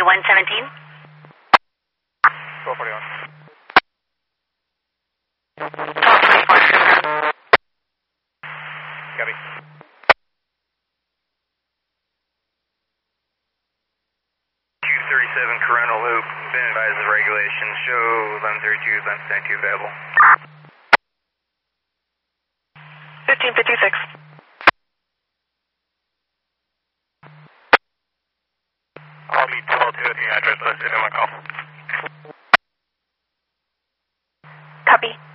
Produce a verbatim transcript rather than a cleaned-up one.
forty-one seventeen. twelve forty-one. twelve twenty-four. Copy. two thirty-seven Coronal Loop. Been advised of regulations. Show eleven thirty-two, eleven seventy-two available. fifteen fifty-six. I'll be twelve two at the address listed in my call. Copy.